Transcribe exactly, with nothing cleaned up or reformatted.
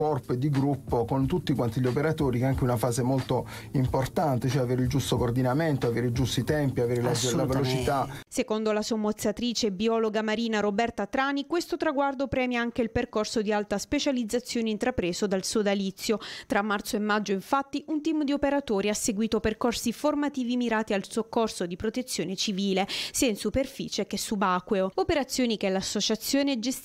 corpo e di gruppo con tutti quanti gli operatori, che è anche una fase molto importante, cioè avere il giusto coordinamento, avere i giusti tempi, avere la, la velocità. Secondo la sommozzatrice e biologa marina Roberta Trani, questo traguardo premia anche il percorso di alta specializzazione intrapreso dal sodalizio. Tra marzo e maggio, infatti, un team di operatori ha seguito percorsi formativi mirati al soccorso di protezione civile, sia in superficie che subacqueo. Operazioni che l'associazione gestisce